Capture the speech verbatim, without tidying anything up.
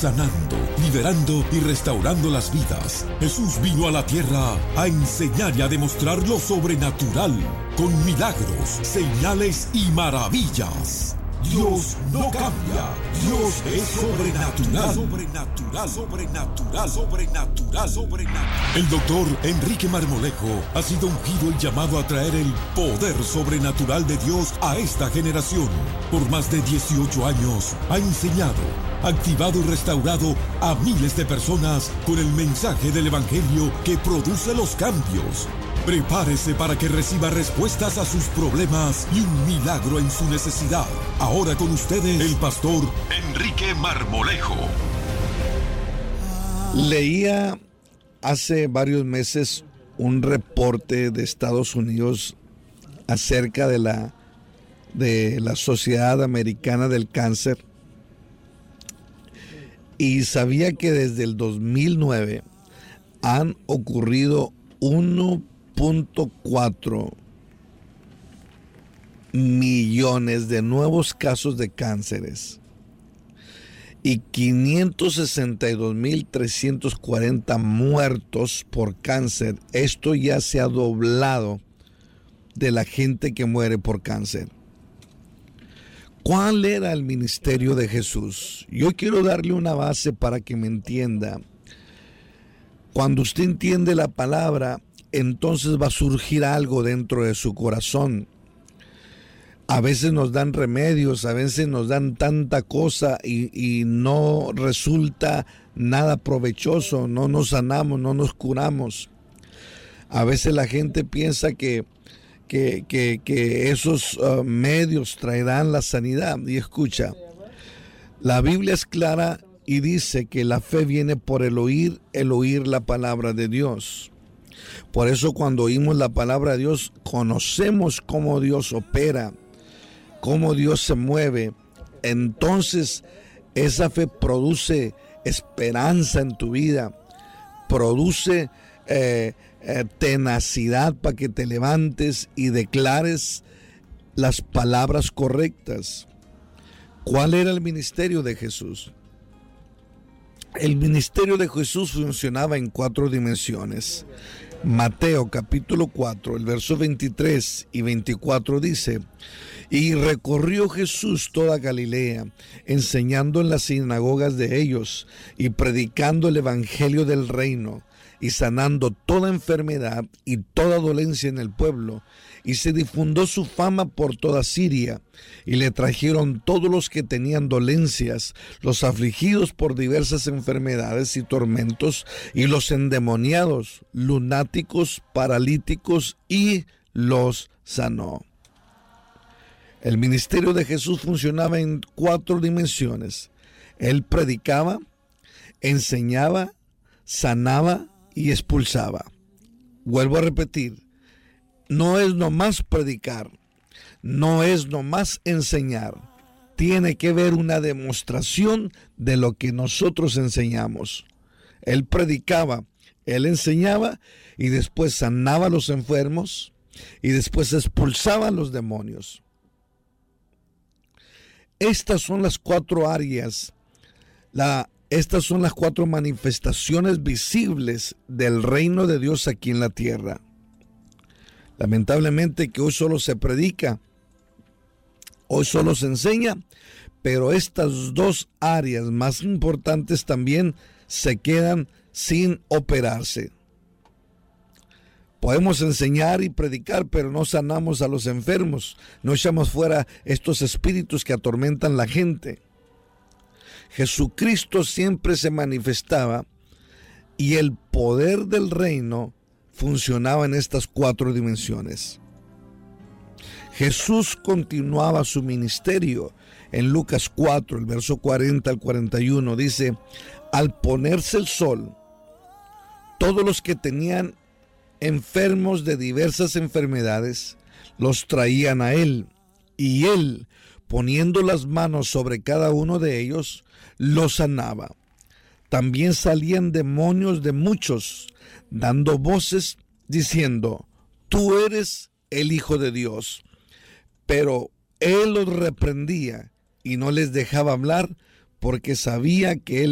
sanando, liberando y restaurando las vidas. Jesús vino a la tierra a enseñar y a demostrar lo sobrenatural, con milagros, señales y maravillas. Dios no cambia. Dios es sobrenatural. Sobrenatural, sobrenatural, sobrenatural, sobrenatural. El doctor Enrique Marmolejo ha sido ungido y llamado a traer el poder sobrenatural de Dios a esta generación. Por más de dieciocho años ha enseñado, activado y restaurado a miles de personas con el mensaje del Evangelio que produce los cambios. Prepárese para que reciba respuestas a sus problemas y un milagro en su necesidad. Ahora con ustedes, el pastor Enrique Marmolejo. Leía hace varios meses un reporte de Estados Unidos acerca de la, de la Sociedad Americana del Cáncer, y sabía que desde el dos mil nueve han ocurrido uno punto cuatro millones de nuevos casos de cánceres y quinientos sesenta y dos mil trescientos cuarenta muertos por cáncer. Esto ya se ha doblado de la gente que muere por cáncer. ¿Cuál era el ministerio de Jesús? Yo quiero darle una base para que me entienda. Cuando usted entiende la palabra, entonces va a surgir algo dentro de su corazón. A veces nos dan remedios, a veces nos dan tanta cosa y, y no resulta nada provechoso, no nos sanamos, no nos curamos. A veces la gente piensa que, que, que, que esos uh, medios traerán la sanidad. Y escucha, la Biblia es clara y dice que la fe viene por el oír, el oír la palabra de Dios. Por eso cuando oímos la palabra de Dios, conocemos cómo Dios opera, cómo Dios se mueve. Entonces esa fe produce esperanza en tu vida, produce eh, eh, tenacidad para que te levantes y declares las palabras correctas. ¿Cuál era el ministerio de Jesús? El ministerio de Jesús funcionaba en cuatro dimensiones. Mateo capítulo cuatro, el verso veintitrés y veinticuatro dice: y recorrió Jesús toda Galilea, enseñando en las sinagogas de ellos y predicando el evangelio del reino y sanando toda enfermedad y toda dolencia en el pueblo. Y se difundió su fama por toda Siria, y le trajeron todos los que tenían dolencias, los afligidos por diversas enfermedades y tormentos, y los endemoniados, lunáticos, paralíticos, y los sanó. El ministerio de Jesús funcionaba en cuatro dimensiones. Él predicaba, enseñaba, sanaba y expulsaba. Vuelvo a repetir. No es nomás predicar, no es nomás enseñar. Tiene que haber una demostración de lo que nosotros enseñamos. Él predicaba, él enseñaba y después sanaba a los enfermos y después expulsaba a los demonios. Estas son las cuatro áreas, la, estas son las cuatro manifestaciones visibles del reino de Dios aquí en la tierra. Lamentablemente que hoy solo se predica, hoy solo se enseña, pero estas dos áreas más importantes también se quedan sin operarse. Podemos enseñar y predicar, pero no sanamos a los enfermos, no echamos fuera estos espíritus que atormentan la gente. Jesucristo siempre se manifestaba y el poder del reino funcionaba en estas cuatro dimensiones. Jesús continuaba su ministerio. En Lucas cuatro, el verso cuarenta al cuarenta y uno, dice: al ponerse el sol, todos los que tenían enfermos de diversas enfermedades los traían a él, y él, poniendo las manos sobre cada uno de ellos, los sanaba. También salían demonios de muchos, dando voces diciendo: tú eres el Hijo de Dios. Pero él los reprendía y no les dejaba hablar, porque sabía que él